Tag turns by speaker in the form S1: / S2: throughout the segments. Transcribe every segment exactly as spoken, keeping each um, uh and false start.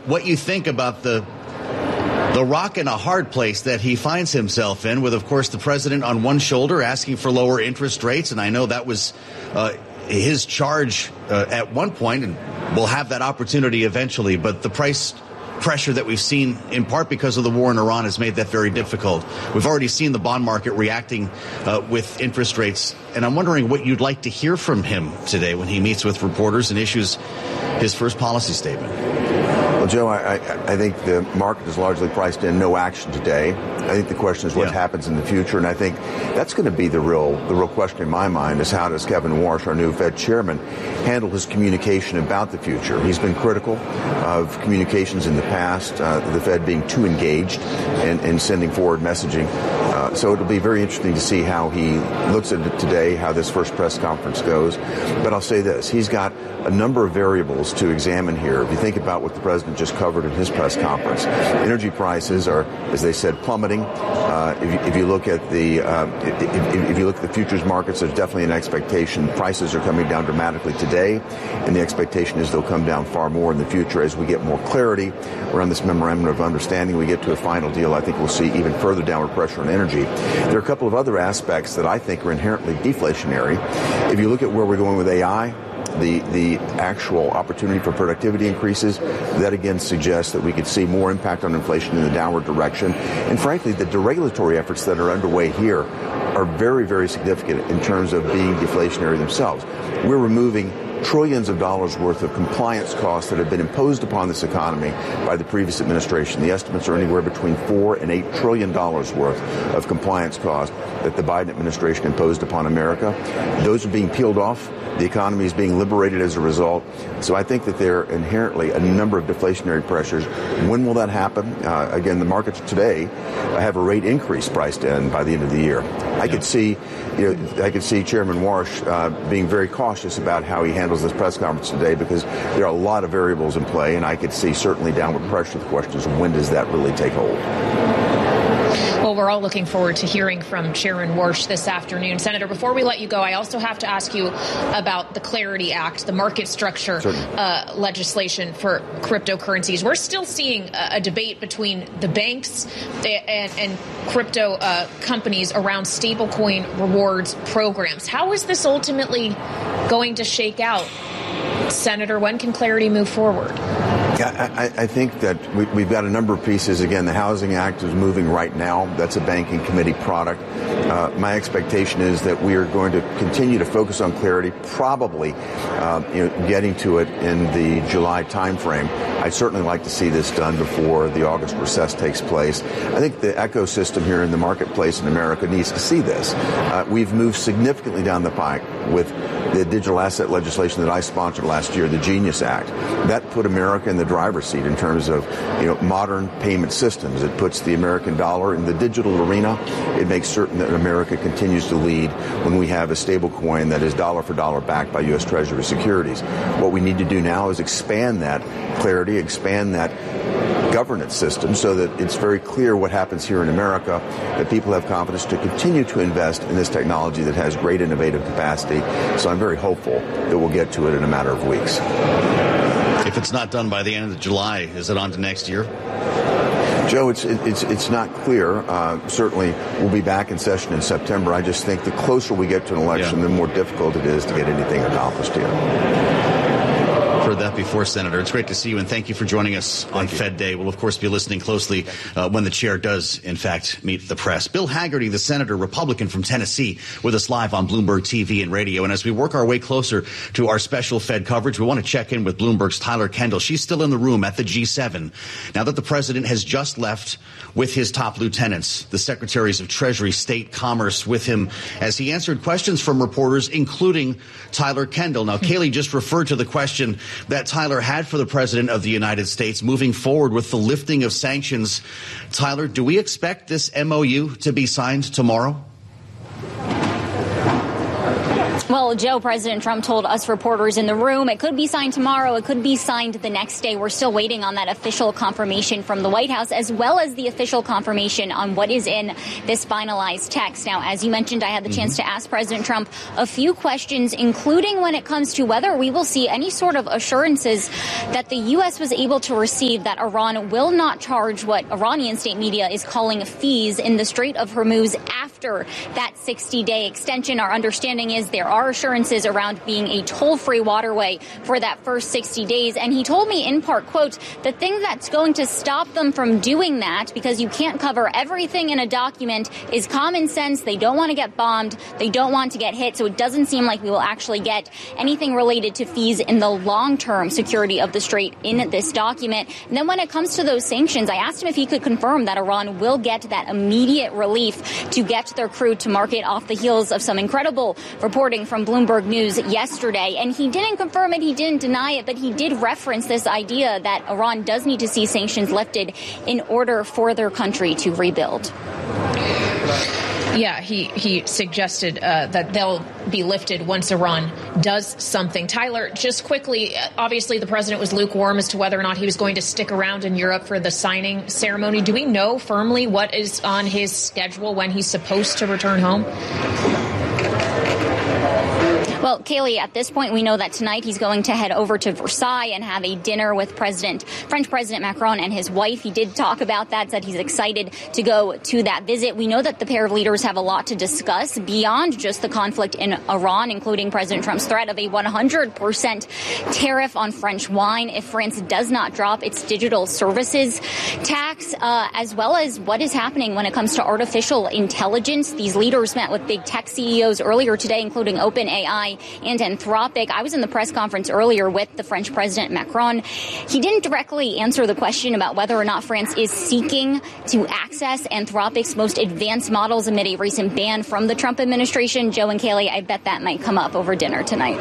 S1: what you think about the the rock and a hard place that he finds himself in, with, of course, the president on one shoulder asking for lower interest rates. And I know that was uh, his charge uh, at one point, and we'll have that opportunity eventually. But the price pressure that we've seen, in part because of the war in Iran, has made that very difficult. We've already seen the bond market reacting uh, with interest rates. And I'm wondering what you'd like to hear from him today when he meets with reporters and issues his first policy statement.
S2: Well, Joe, I, I, I think the market is largely priced in no action today. I think the question is what yeah. happens in the future, and I think that's going to be the real the real question in my mind is how does Kevin Warsh, our new Fed chairman, handle his communication about the future. He's been critical of communications in the past, uh, the Fed being too engaged in, in sending forward messaging. Uh, so it'll be very interesting to see how he looks at it today, how this first press conference goes. But I'll say this, he's got a number of variables to examine here. If you think about what the president just covered in his press conference, energy prices are, as they said, plummeting. Uh, if, you, if you look at the uh, if, if you look at the futures markets, there's definitely an expectation prices are coming down dramatically today, and the expectation is they'll come down far more in the future as we get more clarity around this memorandum of understanding. We get to a final deal. I think we'll see even further downward pressure on energy. There are a couple of other aspects that I think are inherently deflationary. If you look at where we're going with A I, the the actual opportunity for productivity increases, that again suggests that we could see more impact on inflation in the downward direction. And frankly, the deregulatory efforts that are underway here are very, very significant in terms of being deflationary themselves. We're removing trillions of dollars worth of compliance costs that have been imposed upon this economy by the previous administration. The estimates are anywhere between four and eight trillion dollars worth of compliance costs that the Biden administration imposed upon America. Those are being peeled off. The economy is being liberated as a result. So I think that there are inherently a number of deflationary pressures. When will that happen? Uh, again, the markets today have a rate increase priced in by the end of the year. I could see, you know, I could see Chairman Warsh uh, being very cautious about how he handles this press conference today because there are a lot of variables in play, and I could see certainly downward pressure. The question is, when does that really take hold?
S3: Well, we're all looking forward to hearing from Chairman Warsh this afternoon. Senator, before we let you go, I also have to ask you about the Clarity Act, the market structure uh, legislation for cryptocurrencies. We're still seeing a, a debate between the banks and, and crypto uh, companies around stablecoin rewards programs. How is this ultimately going to shake out? Senator, when can Clarity move forward?
S2: Yeah, I, I think that we, we've got a number of pieces. Again, the Housing Act is moving right now. That's a banking committee product. Uh, my expectation is that we are going to continue to focus on Clarity, probably uh, you know, getting to it in the July timeframe. I'd certainly like to see this done before the August recess takes place. I think the ecosystem here in the marketplace in America needs to see this. Uh, we've moved significantly down the pike with the digital asset legislation that I sponsored last year, the Genius Act. That put America in the driver's seat in terms of, you know, modern payment systems. It puts the American dollar in the digital arena. It makes certain that America continues to lead when we have a stable coin that is dollar for dollar backed by U S Treasury securities. What we need to do now is expand that clarity, expand that governance system so that it's very clear what happens here in America, that people have confidence to continue to invest in this technology that has great innovative capacity. So I'm very hopeful that we'll get to it in a matter of weeks.
S1: If it's not done by the end of July, is it on to next year?
S2: Joe, it's it's it's not clear. Uh, certainly, we'll be back in session in September. I just think the closer we get to an election, yeah. the more difficult it is to get anything accomplished here.
S1: Heard that before, Senator. It's great to see you, and thank you for joining us on
S2: thank
S1: Fed Day. We'll, of course, be listening closely uh, when the chair does, in fact, meet the press. Bill Hagerty, the senator, Republican from Tennessee, with us live on Bloomberg T V and radio. And as we work our way closer to our special Fed coverage, we want to check in with Bloomberg's Tyler Kendall. She's still in the room at the G seven now that the president has just left with his top lieutenants, the secretaries of Treasury, State, Commerce, with him as he answered questions from reporters, including Tyler Kendall. Now, Kayleigh just referred to the question that Tyler had for the president of the United States moving forward with the lifting of sanctions. Tyler, do we expect this M O U to be signed tomorrow?
S4: Well, Joe, President Trump told us reporters in the room it could be signed tomorrow. It could be signed the next day. We're still waiting on that official confirmation from the White House, as well as the official confirmation on what is in this finalized text. Now, as you mentioned, I had the chance to ask President Trump a few questions, including when it comes to whether we will see any sort of assurances that the U S was able to receive that Iran will not charge what Iranian state media is calling fees in the Strait of Hormuz after that sixty-day extension. Our understanding is there are assurances around being a toll-free waterway for that first sixty days. And he told me in part, quote, the thing that's going to stop them from doing that, because you can't cover everything in a document, is common sense. They don't want to get bombed. They don't want to get hit. So it doesn't seem like we will actually get anything related to fees in the long-term security of the Strait in this document. And then when it comes to those sanctions, I asked him if he could confirm that Iran will get that immediate relief to get their crude to market off the heels of some incredible reporting from Bloomberg News yesterday. And he didn't confirm it, he didn't deny it, but he did reference this idea that Iran does need to see sanctions lifted in order for their country to rebuild.
S3: Yeah, he, he suggested uh, that they'll be lifted once Iran does something. Tyler, just quickly, obviously the president was lukewarm as to whether or not he was going to stick around in Europe for the signing ceremony. Do we know firmly what is on his schedule when he's supposed to return home?
S4: Well, Kaylee, at this point, we know that tonight he's going to head over to Versailles and have a dinner with President, French President Macron and his wife. He did talk about that, said he's excited to go to that visit. We know that the pair of leaders have a lot to discuss beyond just the conflict in Iran, including President Trump's threat of a one hundred percent tariff on French wine if France does not drop its digital services tax, uh, as well as what is happening when it comes to artificial intelligence. These leaders met with big tech C E Os earlier today, including OpenAI and Anthropic. I was in the press conference earlier with the French President Macron. He didn't directly answer the question about whether or not France is seeking to access Anthropic's most advanced models amid a recent ban from the Trump administration. Joe and Kaylee, I bet that might come up over dinner tonight.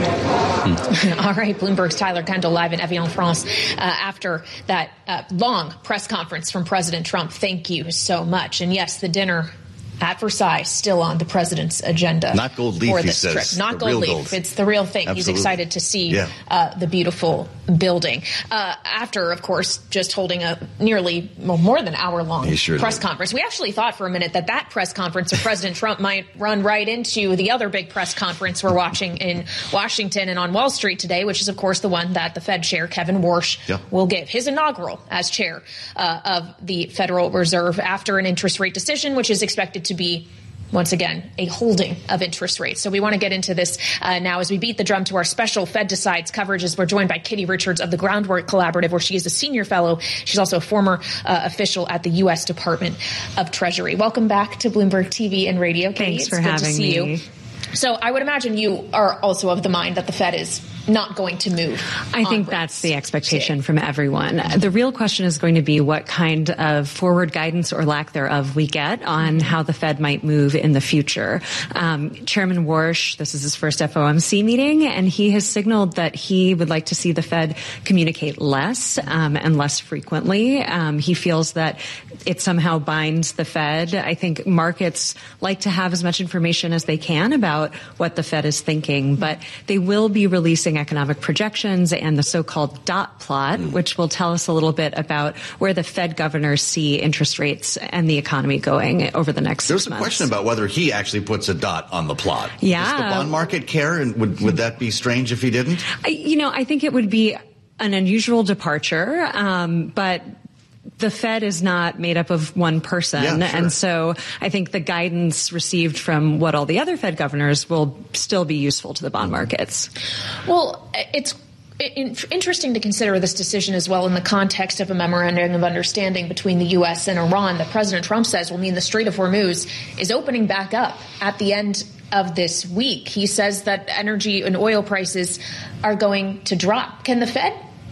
S3: All right, Bloomberg's Tyler Kendall live in Evian, France, uh, after that uh, long press conference from President Trump. Thank you so much. And yes, the dinner at Versailles still on the president's agenda.
S1: Not gold leaf,
S3: for
S1: he
S3: this
S1: says.
S3: Trip. Not
S1: The
S3: gold
S1: real
S3: leaf.
S1: gold.
S3: It's the real thing.
S1: Absolutely.
S3: He's excited to see
S1: Yeah.
S3: uh, the beautiful building. Uh, after, of course, just holding a nearly well, more than hour-long
S1: sure
S3: press
S1: did.
S3: conference. We actually thought for a minute that that press conference of President Trump might run right into the other big press conference we're watching in Washington and on Wall Street today, which is, of course, the one that the Fed chair, Kevin Warsh,
S1: Yeah.
S3: will give his inaugural as chair uh, of the Federal Reserve after an interest rate decision, which is expected to be once again, a holding of interest rates. So we want to get into this uh, now as we beat the drum to our special Fed Decides coverage, as we're joined by Kitty Richards of the Groundwork Collaborative, where she is a senior fellow. She's also a former uh, official at the U S Department of Treasury. Welcome back to Bloomberg T V and Radio, Kitty.
S5: Thanks
S3: it's
S5: for
S3: good
S5: having
S3: to see
S5: me.
S3: you. So I would imagine you are also of the mind that the Fed is not going to move.
S5: I think that's the expectation from everyone. The real question is going to be what kind of forward guidance or lack thereof we get on how the Fed might move in the future. Um, Chairman Warsh, this is his first F O M C meeting, and he has signaled that he would like to see the Fed communicate less um, and less frequently. Um, he feels that it somehow binds the Fed. I think markets like to have as much information as they can about what the Fed is thinking, but they will be releasing economic projections and the so-called dot plot, mm. which will tell us a little bit about where the Fed governors see interest rates and the economy going over the next
S1: There's
S5: six
S1: a
S5: months.
S1: question about whether he actually puts a dot on the plot.
S5: Yeah.
S1: Does the bond market care, and would, would that be strange if he didn't?
S5: I, you know, I think it would be an unusual departure, um, but the Fed is not made up of one person.
S1: Yeah, sure.
S5: And so I think the guidance received from what all the other Fed governors will still be useful to the bond markets.
S3: Well, it's interesting to consider this decision as well in the context of a memorandum of understanding between the U S and Iran that President Trump says will mean the Strait of Hormuz is opening back up at the end of this week. He says that energy and oil prices are going to drop. Can the Fed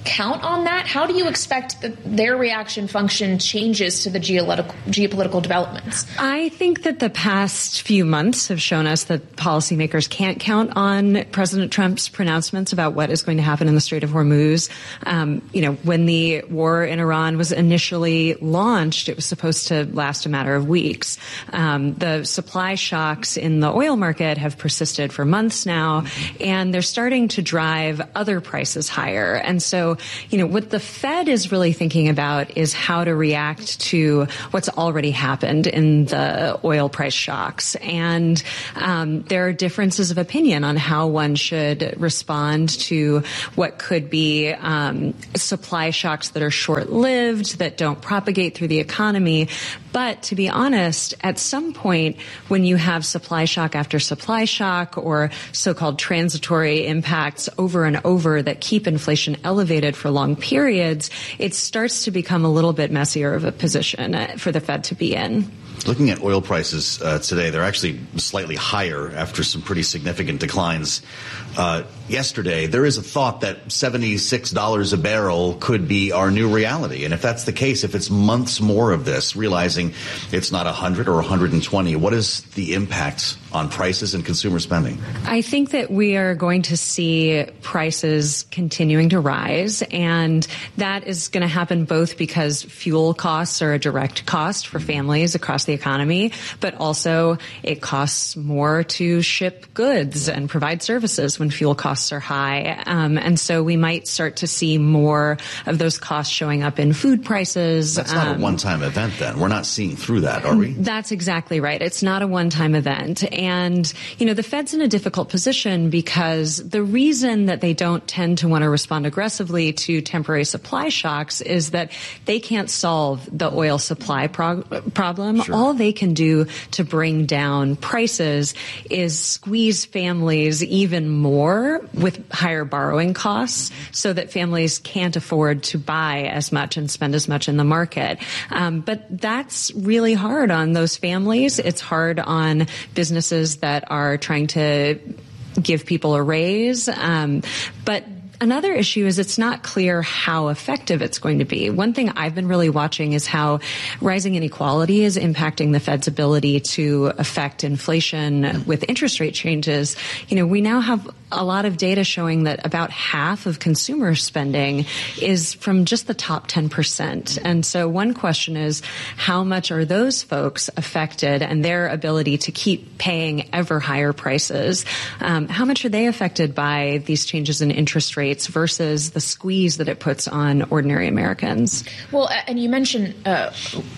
S3: count on that? How do you expect that their reaction function changes to the geopolitical, geopolitical developments?
S5: I think that the past few months have shown us that policymakers can't count on President Trump's pronouncements about what is going to happen in the Strait of Hormuz. Um, you know, when the war in Iran was initially launched, it was supposed to last a matter of weeks. Um, the supply shocks in the oil market have persisted for months now, and they're starting to drive other prices higher. And so, you know, what the Fed is really thinking about is how to react to what's already happened in the oil price shocks. And um, there are differences of opinion on how one should respond to what could be um, supply shocks that are short-lived, that don't propagate through the economy. But to be honest, at some point, when you have supply shock after supply shock or so-called transitory impacts over and over that keep inflation elevated for long periods, it starts to become a little bit messier of a position for the Fed to be in.
S1: Looking at oil prices uh, today, they're actually slightly higher after some pretty significant declines uh, yesterday. There is a thought that seventy-six dollars a barrel could be our new reality. And if that's the case, if it's months more of this, realizing it's not one hundred or one hundred twenty, what is the impact on prices and consumer spending?
S5: I think that we are going to see prices continuing to rise, and that is going to happen both because fuel costs are a direct cost for families across the economy, but also it costs more to ship goods and provide services when fuel costs are high. Um, and so we might start to see more of those costs showing up in food prices.
S1: That's not um, a one-time event then. We're not seeing through that, are we?
S5: That's exactly right. It's not a one-time event. And, you know, the Fed's in a difficult position because the reason that they don't tend to want to respond aggressively to temporary supply shocks is that they can't solve the oil supply prog- problem.
S1: Sure.
S5: All they can do to bring down prices is squeeze families even more with higher borrowing costs so that families can't afford to buy as much and spend as much in the market. Um, but that's really hard on those families. It's hard on businesses that are trying to give people a raise. Um, but Another issue is it's not clear how effective it's going to be. One thing I've been really watching is how rising inequality is impacting the Fed's ability to affect inflation with interest rate changes. You know, we now have a lot of data showing that about half of consumer spending is from just the top ten percent. And so one question is, how much are those folks affected and their ability to keep paying ever higher prices? Um, how much are they affected by these changes in interest rates versus the squeeze that it puts on ordinary Americans?
S3: Well, and you mentioned uh,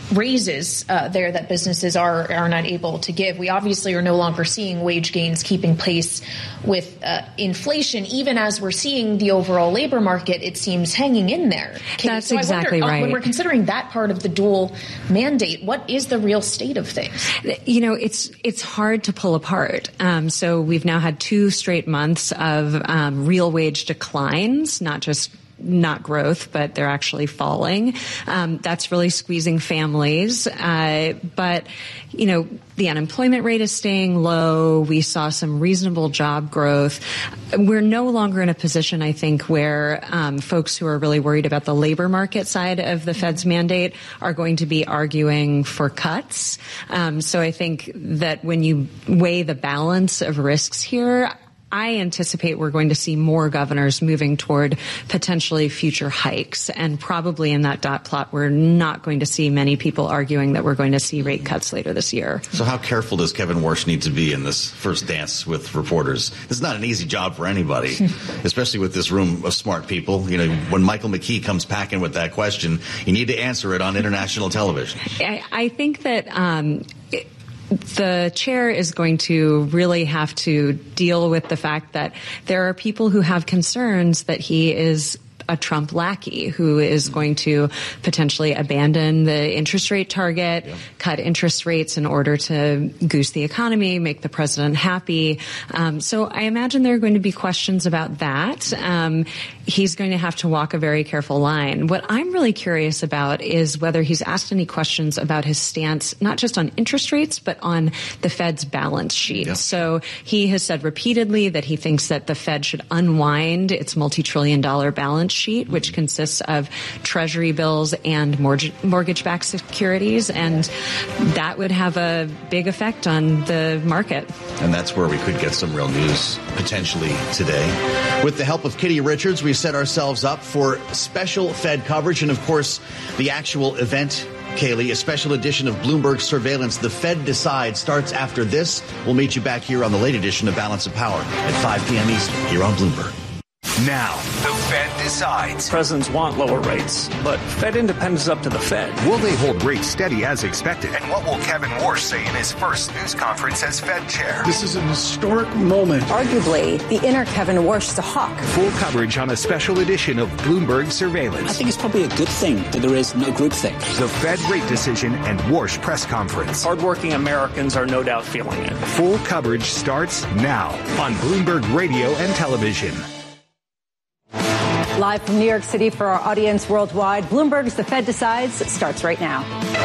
S3: raises uh, there that businesses are are not able to give. We obviously are no longer seeing wage gains keeping pace with uh, inflation, even as we're seeing the overall labor market, it seems, hanging in there. Kate,
S5: That's
S3: so
S5: exactly
S3: I wonder,
S5: right.
S3: Uh, when we're considering that part of the dual mandate, what is the real state of things?
S5: You know, it's it's hard to pull apart. Um, so we've now had two straight months of um, real wage declines, not just not growth, but they're actually falling. Um, that's really squeezing families. Uh, but, you know, the unemployment rate is staying low. We saw some reasonable job growth. We're no longer in a position, I think, where um, folks who are really worried about the labor market side of the Fed's mandate are going to be arguing for cuts. Um, so I think that when you weigh the balance of risks here, I anticipate we're going to see more governors moving toward potentially future hikes. And probably in that dot plot, we're not going to see many people arguing that we're going to see rate cuts later this year.
S1: So how careful does Kevin Warsh need to be in this first dance with reporters? This is not an easy job for anybody, especially with this room of smart people. You know, when Michael McKee comes packing with that question, you need to answer it on international television.
S5: I, I think that um, it, the chair is going to really have to deal with the fact that there are people who have concerns that he is a Trump lackey who is going to potentially abandon the interest rate target, yeah. cut interest rates in order to goose the economy, make the president happy. Um, so I imagine there are going to be questions about that. Um, he's going to have to walk a very careful line. What I'm really curious about is whether he's asked any questions about his stance, not just on interest rates, but on the Fed's balance sheet. Yeah. So he has said repeatedly that he thinks that the Fed should unwind its multi-trillion dollar balance sheet, which consists of Treasury bills and mortgage, mortgage-backed securities, and that would have a big effect on the market.
S1: And that's where we could get some real news potentially today. With the help of Kitty Richards, we've set ourselves up for special Fed coverage and, of course, the actual event. Kaylee, a special edition of Bloomberg Surveillance. The Fed Decides starts after this. We'll meet you back here on the late edition of Balance of Power at five p.m. Eastern here on Bloomberg.
S6: Now, the Fed decides.
S7: Presidents want lower rates, but Fed independence is up to the Fed.
S6: Will they hold rates steady as expected? And what will Kevin Warsh say in his first news conference as Fed chair?
S8: This is an historic moment.
S9: Arguably, the inner Kevin Warsh is a hawk.
S6: Full coverage on a special edition of Bloomberg Surveillance.
S10: I think it's probably a good thing that there is no groupthink.
S6: The Fed rate decision and Warsh press conference.
S7: Hardworking Americans are no doubt feeling it.
S6: Full coverage starts now on Bloomberg Radio and Television.
S9: Live from New York City for our audience worldwide, Bloomberg's The Fed Decides starts right now.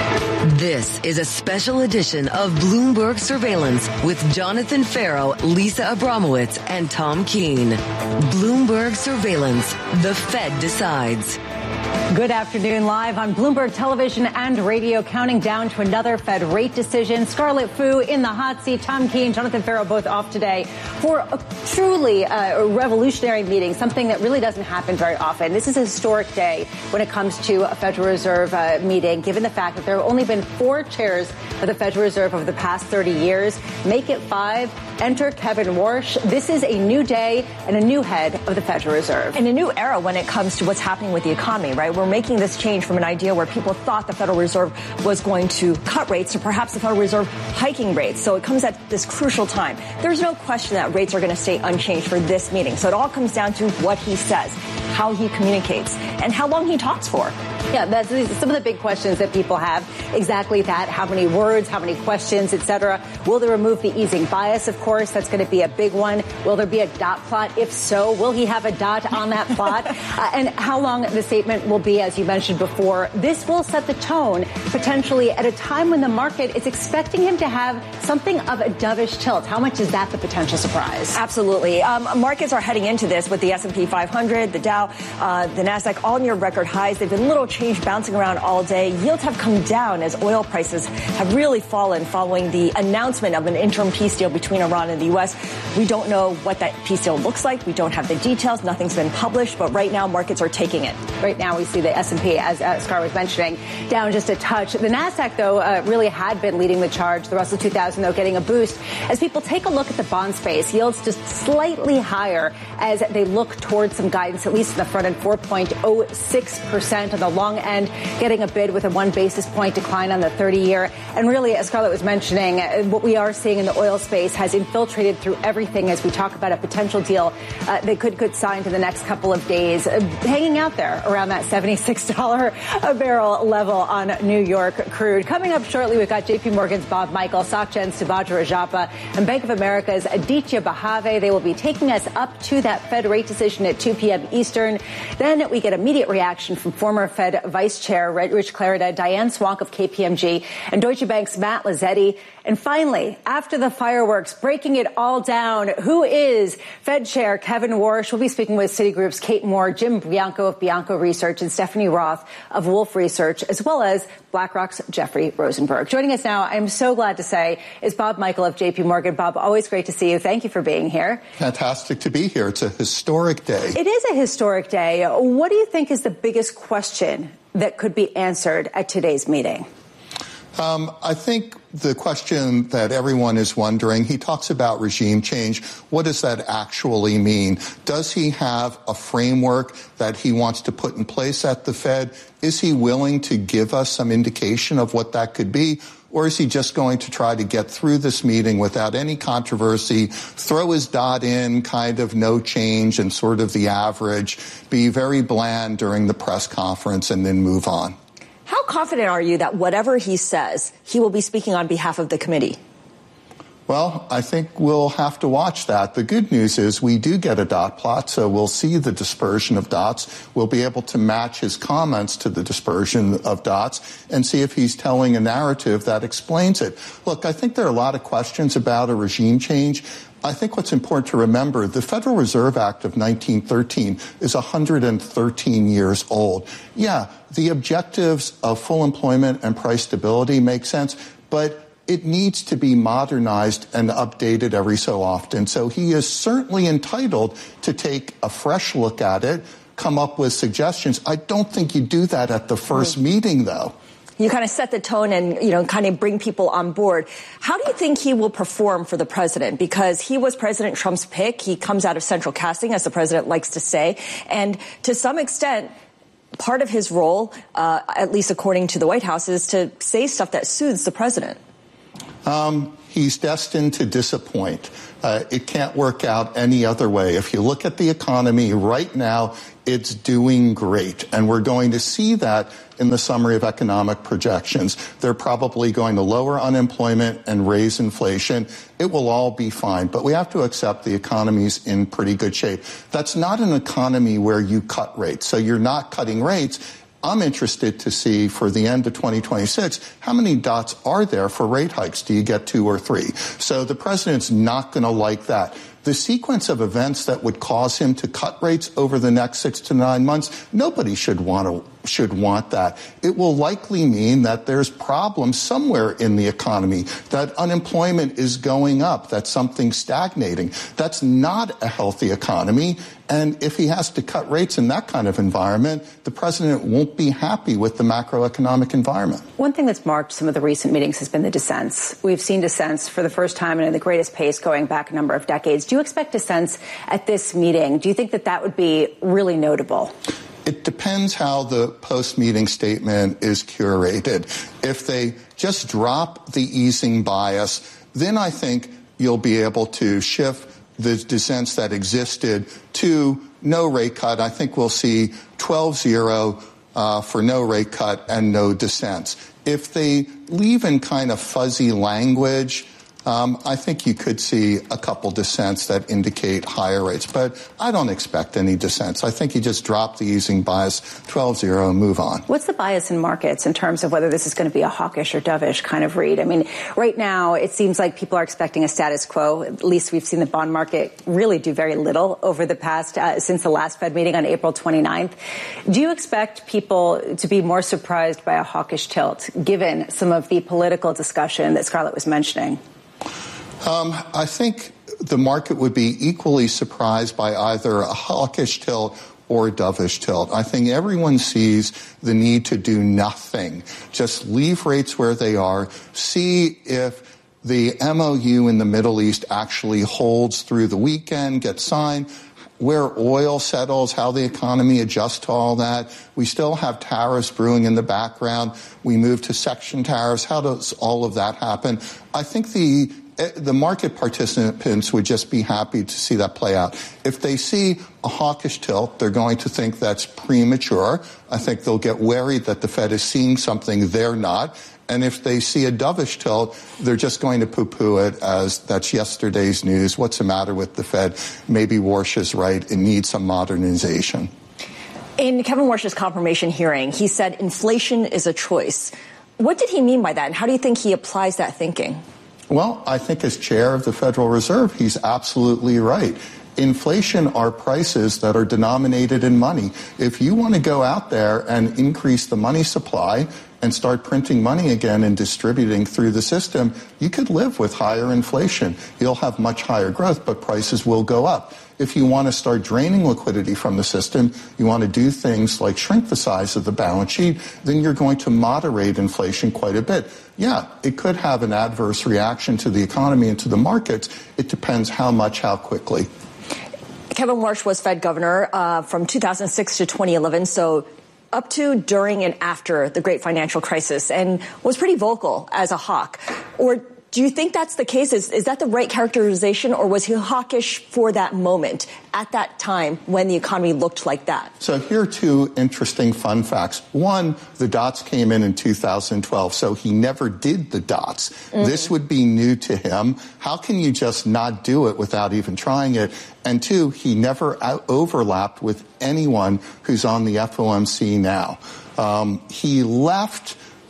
S11: This is a special edition of Bloomberg Surveillance with Jonathan Ferro, Lisa Abramowitz, and Tom Keene. Bloomberg Surveillance, The Fed Decides.
S9: Good afternoon, live on Bloomberg Television and Radio, counting down to another Fed rate decision. Scarlett Fu in the hot seat, Tom Keene, Jonathan Ferro both off today for a truly uh, revolutionary meeting, something that really doesn't happen very often. This is a historic day when it comes to a Federal Reserve uh, meeting, given the fact that there have only been four chairs of the Federal Reserve over the past thirty years. Make it five. Enter Kevin Warsh. This is a new day and a new head of the Federal Reserve.
S12: And a new era when it comes to what's happening with the economy, right? We're making this change from an idea where people thought the Federal Reserve was going to cut rates to perhaps the Federal Reserve hiking rates. So it comes at this crucial time. There's no question that rates are going to stay unchanged for this meeting. So it all comes down to what he says, how he communicates, and how long he talks for.
S9: Yeah, that's some of the big questions that people have. Exactly that. How many words, how many questions, et cetera. Will they remove the easing bias? Of course, that's going to be a big one. Will there be a dot plot? If so, will he have a dot on that plot? uh, and how long the statement will be, as you mentioned before. This will set the tone potentially at a time when the market is expecting him to have something of a dovish tilt. How much is that the potential surprise?
S12: Absolutely. Um, markets are heading into this with the S and P five hundred, the Dow, uh, the NASDAQ, all near record highs. They've been little change bouncing around all day. Yields have come down as oil prices have really fallen following the announcement of an interim peace deal between Iran and the U S. We don't know what that peace deal looks like. We don't have the details. Nothing's been published, but right now markets are taking it.
S9: Right now we see the S and P, as uh, Scar was mentioning, down just a touch. The NASDAQ, though, uh, really had been leading the charge. The Russell two thousand, though, getting a boost as people take a look at the bond space. Yields just slightly higher as they look towards some guidance, at least in the front end, four point oh six percent on the long end, getting a bid with a one basis point decline on the thirty year. And really, as Scarlett was mentioning, what we are seeing in the oil space has infiltrated through everything as we talk about a potential deal uh, that could could sign to the next couple of days, uh, hanging out there around that seventy-six dollars a barrel level on New York crude. Coming up shortly, we've got J P Morgan's Bob Michael, SocGen's Subhadra Rajappa, and Bank of America's Aditya Bahave. They will be taking us up to that Fed rate decision at two p.m. Eastern. Then we get immediate reaction from former Fed Vice Chair Rich Clarida, Diane Swank of K P M G, and Deutsche Bank's Matt Lazzetti. And finally, after the fireworks, breaking it all down, who is Fed Chair Kevin Warsh? We'll be speaking with Citigroup's Kate Moore, Jim Bianco of Bianco Research, and Stephanie Roth of Wolfe Research, as well as BlackRock's Jeffrey Rosenberg. Joining us now, I'm so glad to say, is Bob Michael of J P Morgan. Bob, always great to see you. Thank you for being here.
S13: Fantastic to be here. It's a historic day.
S9: It is a historic day. What do you think is the biggest question that could be answered at today's meeting?
S13: Um, I think the question that everyone is wondering, he talks about regime change. What does that actually mean? Does he have a framework that he wants to put in place at the Fed? Is he willing to give us some indication of what that could be? Or is he just going to try to get through this meeting without any controversy, throw his dot in, kind of no change and sort of the average, be very bland during the press conference and then move on?
S12: How confident are you that whatever he says, he will be speaking on behalf of the committee?
S13: Well, I think we'll have to watch that. The good news is we do get a dot plot, so we'll see the dispersion of dots. We'll be able to match his comments to the dispersion of dots and see if he's telling a narrative that explains it. Look, I think there are a lot of questions about a regime change, I think what's important to remember, the Federal Reserve Act of nineteen thirteen is one hundred thirteen years old. Yeah, the objectives of full employment and price stability make sense, but it needs to be modernized and updated every so often. So he is certainly entitled to take a fresh look at it, come up with suggestions. I don't think you do that at the first mm-hmm. meeting, though.
S12: You kind of set the tone and, you know, kind of bring people on board. How do you think he will perform for the president? Because he was President Trump's pick. He comes out of central casting, as the president likes to say. And to some extent, part of his role, uh, at least according to the White House, is to say stuff that soothes the president.
S13: Um, he's destined to disappoint. Uh, it can't work out any other way. If you look at the economy right now, it's doing great. And we're going to see that in the summary of economic projections. They're probably going to lower unemployment and raise inflation. It will all be fine. But we have to accept the economy's in pretty good shape. That's not an economy where you cut rates. So you're not cutting rates. I'm interested to see for the end of twenty twenty-six, how many dots are there for rate hikes? Do you get two or three? So the president's not going to like that. The sequence of events that would cause him to cut rates over the next six to nine months, nobody should want to should want that. It will likely mean that there's problems somewhere in the economy, that unemployment is going up, that something's stagnating. That's not a healthy economy. And if he has to cut rates in that kind of environment, the president won't be happy with the macroeconomic environment.
S9: One thing that's marked some of the recent meetings has been the dissents. We've seen dissents for the first time and at the greatest pace going back a number of decades. Do you expect dissents at this meeting? Do you think that that would be really notable?
S13: It depends how the post-meeting statement is curated. If they just drop the easing bias, then I think you'll be able to shift the dissents that existed to no rate cut. I think we'll see twelve zero uh, for no rate cut and no dissents. If they leave in kind of fuzzy language, Um, I think you could see a couple dissents that indicate higher rates, but I don't expect any dissents. I think you just drop the easing bias, twelve zero, and move on.
S9: What's the bias in markets in terms of whether this is going to be a hawkish or dovish kind of read? I mean, right now, it seems like people are expecting a status quo. At least we've seen the bond market really do very little over the past, uh, since the last Fed meeting on April twenty-ninth. Do you expect people to be more surprised by a hawkish tilt, given some of the political discussion that Scarlett was mentioning?
S13: Um, I think the market would be equally surprised by either a hawkish tilt or a dovish tilt. I think everyone sees the need to do nothing. Just leave rates where they are. See if the M O U in the Middle East actually holds through the weekend, gets signed, where oil settles, how the economy adjusts to all that. We still have tariffs brewing in the background. We move to section tariffs. How does all of that happen? I think the The market participants would just be happy to see that play out. If they see a hawkish tilt, they're going to think that's premature. I think they'll get worried that the Fed is seeing something they're not. And if they see a dovish tilt, they're just going to poo-poo it as that's yesterday's news. What's the matter with the Fed? Maybe Warsh is right. It needs some modernization.
S12: In Kevin Warsh's confirmation hearing, he said inflation is a choice. What did he mean by that? And how do you think he applies that thinking?
S13: Well, I think as chair of the Federal Reserve, he's absolutely right. Inflation are prices that are denominated in money. If you want to go out there and increase the money supply and start printing money again and distributing through the system, you could live with higher inflation. You'll have much higher growth, but prices will go up. If you want to start draining liquidity from the system, you want to do things like shrink the size of the balance sheet, then you're going to moderate inflation quite a bit. Yeah, it could have an adverse reaction to the economy and to the markets. It depends how much, how quickly.
S12: Kevin Warsh was Fed governor uh, from two thousand six to twenty eleven, so up to, during, and after the great financial crisis, and was pretty vocal as a hawk. Or do you think that's the case? Is, is that the right characterization, or was he hawkish for that moment at that time when the economy looked like that?
S13: So here are two interesting fun facts. One, the dots came in in two thousand twelve, so he never did the dots. Mm-hmm. This would be new to him. How can you just not do it without even trying it? And two, he never out- overlapped with anyone who's on the F O M C now. Um, he left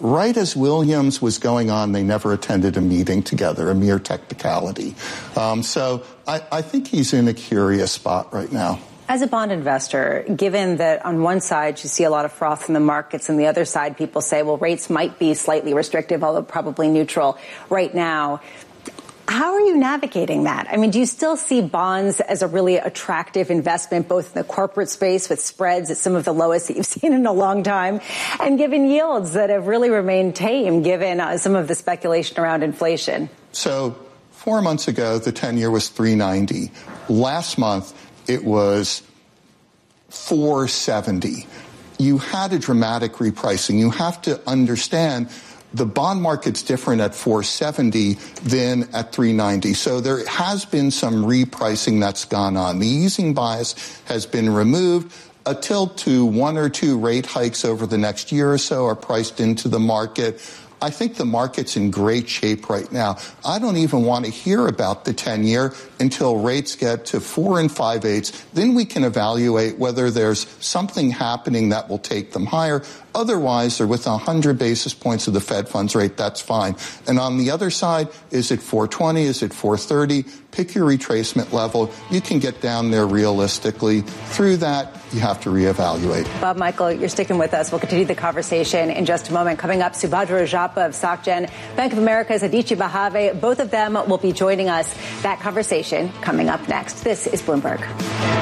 S13: right as Williams was going on, they never attended a meeting together, a mere technicality. Um, so I, I think he's in a curious spot right now.
S9: As a bond investor, given that on one side you see a lot of froth in the markets and the other side people say, well, rates might be slightly restrictive, although probably neutral right now, how are you navigating that? I mean, do you still see bonds as a really attractive investment, both in the corporate space with spreads at some of the lowest that you've seen in a long time, and given yields that have really remained tame given uh, some of the speculation around inflation?
S13: So four months ago, the ten-year was three ninety. Last month, it was four seventy. You had a dramatic repricing. You have to understand the bond market's different at four seventy than at three ninety. So there has been some repricing that's gone on. The easing bias has been removed. A tilt to one or two rate hikes over the next year or so are priced into the market. I think the market's in great shape right now. I don't even want to hear about the ten-year until rates get to four and five-eighths. Then we can evaluate whether there's something happening that will take them higher. Otherwise, they're with one hundred basis points of the Fed funds rate. That's fine. And on the other side, is it four twenty? Is it four thirty? Pick your retracement level. You can get down there realistically. Through that, you have to reevaluate.
S9: Bob Michael, you're sticking with us. We'll continue the conversation in just a moment. Coming up, Subhadra Rajappa of SocGen, Bank of America's Adichie Bahave. Both of them will be joining us. That conversation coming up next. This is Bloomberg.